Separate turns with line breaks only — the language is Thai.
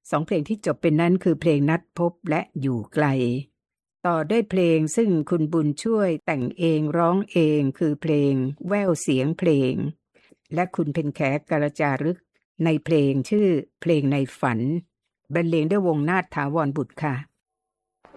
2 เพลงที่จบเป็นนั้นคือเพลงนัดพบและอยู่ไกลต่อด้วยเพลงซึ่งคุณบุญช่วยแต่งเองร้องเองคือเพลงแว่วเสียงเพลงและคุณเพ็ญแขกาลจารึกในเพลงชื่อเพลงในฝันบรรเลงด้วยวงนาฏถาวรบุตรค่ะ